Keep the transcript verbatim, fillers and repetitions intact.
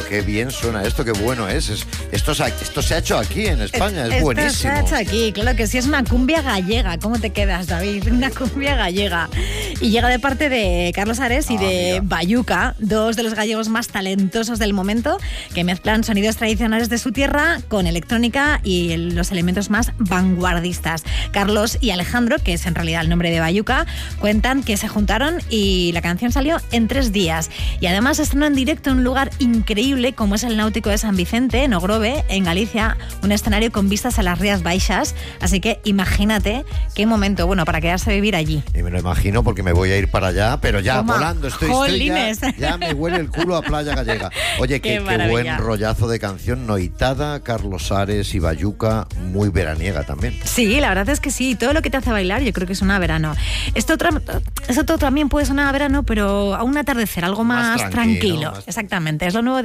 qué bien suena esto, qué bueno es. es esto, se ha, esto se ha hecho aquí en España, es, esto buenísimo. Se ha hecho aquí, claro que sí, es una cumbia gallega. ¿Cómo te quedas, David? Una cumbia gallega. Y llega de parte de Carlos Ares y Ah, de mira. Bayuca, dos de los gallegos más talentosos del momento, que mezclan sonidos tradicionales de su tierra con electrónica y el- los elementos más vanguardistas. Carlos y Alejandro, que es en realidad el nombre de Bayuca, cuentan que se juntaron y la canción salió en tres días. Y además estrenó en directo en un lugar increíble como es el Náutico de San Vicente, en Ogrove, en Galicia, un escenario con vistas a las Rías Baixas. Así que imagínate qué momento, bueno, para quedarse a vivir allí. Y me lo imagino porque me voy a ir para allá, pero ya Toma, volando estoy, estoy ya, jolines. ya me huele el culo a playa gallega. Oye, Qué qué, qué maravilla. buen rollazo de canción, Noitada, Carlos Ares y Bayuca, muy veraniega también. Sí, la verdad es que sí, todo lo que te hace bailar yo creo que suena a verano. Esto, tra- esto todo también puede sonar a verano, pero a un atardecer, algo Más más, tranquilo, tranquilo. más- Exactamente, es lo nuevo de